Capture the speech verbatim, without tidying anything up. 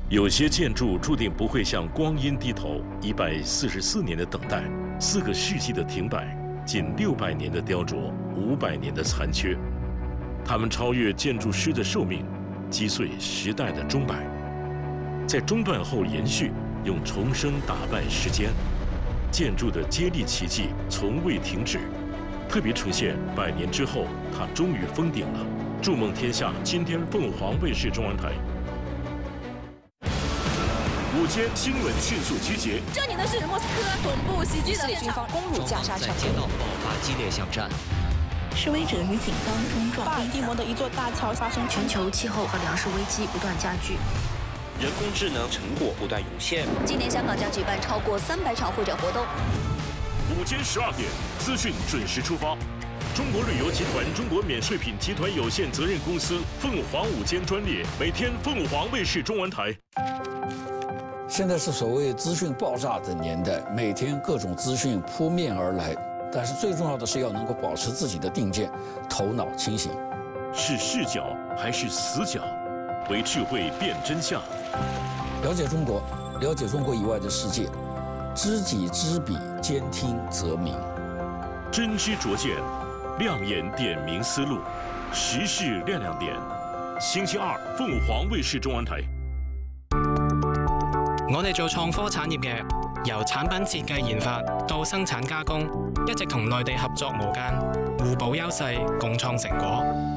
有些建筑注定不会向光阴低头，一百四十四年的等待，四个世纪的停摆，近六百年的雕琢，五百年的残缺，它们超越建筑师的寿命，击碎时代的钟摆，在中断后延续，用重生打败时间。建筑的接力奇迹从未停止，特别呈现百年之后，它终于封顶了。筑梦天下，今天凤凰卫视中文台。 午间新闻迅速集结。 这里呢是莫斯科总部袭击的现场， 攻入加沙城， 在街道爆发激烈巷战。 示威者与警方冲撞。 巴尔的摩的一座大桥发生全球气候和粮食危机不断加剧。 人工智能成果不断涌现。 今年香港将举办超过三百场会展活动。 午间十二点，资讯准时出发。中国旅游集团中国免税品集团有限责任公司凤凰午间专列，每天凤凰卫视中文台。 现在是所谓资讯爆炸的年代，每天各种资讯扑面而来，但是最重要的是要能够保持自己的定见，头脑清醒。 是视角还是死角？为智慧辨真相。 了解中国，了解中国以外的世界，知己知彼，兼听则明。 真知灼见，亮眼点明思路，时事亮亮点。星期二，凤凰卫視中文台。 我哋做創科產業嘅，由產品設計研發到生產加工，一直同內地合作無間，互補優勢，共創成果。